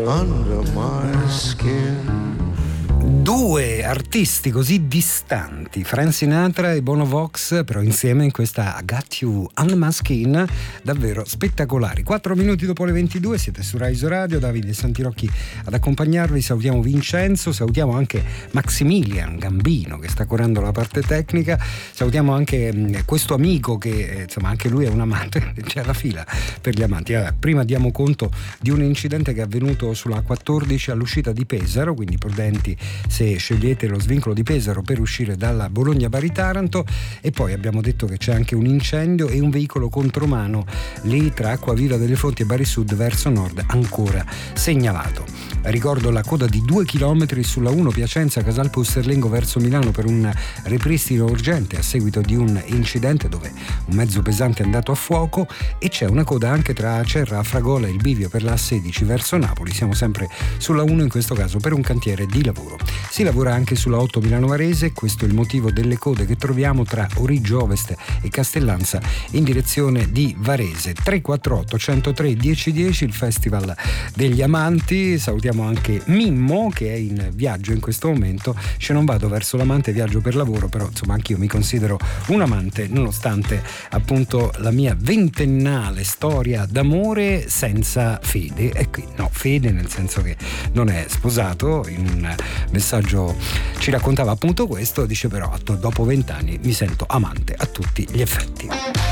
under my skin. Due artisti così distanti, Frank Sinatra e Bono Vox, però insieme in questa I Got You Under My Skin, davvero spettacolari. 4 minuti dopo le 22, siete su Rai Radio, Davide Santirocchi ad accompagnarvi. Salutiamo Vincenzo, salutiamo anche Maximilian Gambino che sta curando la parte tecnica, salutiamo anche questo amico che insomma anche lui è un amante, c'è la fila per gli amanti. Allora, prima diamo conto di un incidente che è avvenuto sulla 14 all'uscita di Pesaro, quindi prudenti se scegliete lo svincolo di Pesaro per uscire dalla Bologna-Bari-Taranto. E poi abbiamo detto che c'è anche un incendio e un veicolo contromano lì tra Acquaviva delle Fonti e Bari Sud verso nord ancora segnalato. Ricordo la coda di 2 chilometri sulla 1 Piacenza-Casal Pusterlengo verso Milano per un ripristino urgente a seguito di un incidente dove un mezzo pesante è andato a fuoco, e c'è una coda anche tra Acerra, Afragola e il bivio per la A16 verso Napoli. Siamo sempre sulla 1 in questo caso per un cantiere di lavoro. Si lavora anche sulla 8 Milano Varese, questo è il motivo delle code che troviamo tra Origgio Ovest e Castellanza in direzione di Varese. 348 103 1010, il Festival degli Amanti. Salutiamo anche Mimmo che è in viaggio in questo momento. Se non vado verso l'amante, viaggio per lavoro, però insomma anch'io mi considero un amante nonostante appunto la mia ventennale storia d'amore senza fede. E qui no, fede nel senso che non è sposato. In un messaggio ci raccontava appunto questo, dice però dopo 20 anni mi sento amante a tutti gli effetti.